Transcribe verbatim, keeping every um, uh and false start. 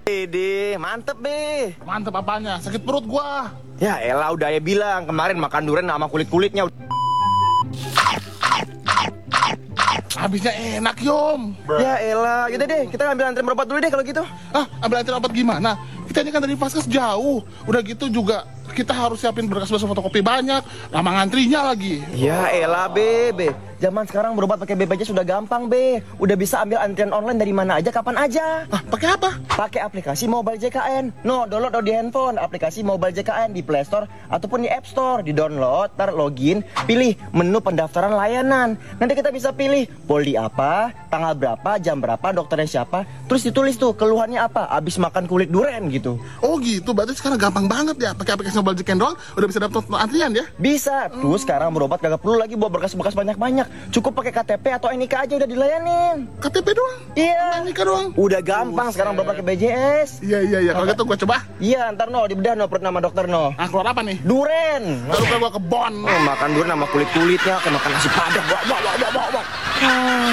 Dede, mantep be. Mantep apanya? Sakit perut gua. Ya elah udah ya bilang kemarin makan durian sama kulit-kulitnya. Habisnya enak, Yom. Ya elah, yaudah deh kita ambil antri berobat dulu deh kalau gitu. Ah, ambil antrian obat gimana? Kita ini kan dari Vaskes jauh. Udah gitu juga kita harus siapin berkas-berkas fotokopi banyak. Lama ngantrinya lagi. Ya elah be, be. Zaman sekarang berobat pakai B P J S sudah gampang be. Udah bisa ambil antrian online dari mana aja, kapan aja. Ah, pakai apa? Pakai aplikasi Mobile J K N. No, download di handphone aplikasi Mobile J K N di Play Store ataupun di App Store. Di download, tar login, pilih menu pendaftaran layanan. Nanti kita bisa pilih poli apa, tanggal berapa, jam berapa, dokternya siapa. Terus ditulis tuh keluhannya apa, abis makan kulit durian gitu. Oh gitu, berarti sekarang gampang banget ya. Pakai aplikasi Mobile J K N doang udah bisa daftar antrian ya? Bisa. Tuh sekarang berobat kagak perlu lagi bawa berkas-berkas banyak-banyak. Cukup pakai K T P atau N I K aja udah dilayanin. K T P doang? Iya. N I K doang? Udah gampang sekarang berobat pakai B J S. Iya, iya, iya. Kalau gitu gua coba. Iya, ntar no dibedah no perut nama dokter no. Ah, keluar apa nih? Duren. Baru kan gua ke Bon. Oh, makan durian sama kulit-kulitnya, kayak makan nasi padang. Wah, wah, wah, wah, wah.